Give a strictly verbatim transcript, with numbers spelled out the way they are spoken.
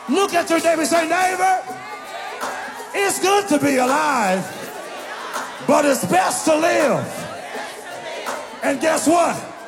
Look at your neighbor and say, neighbor, it's good to be alive, but it's best to live. And guess what?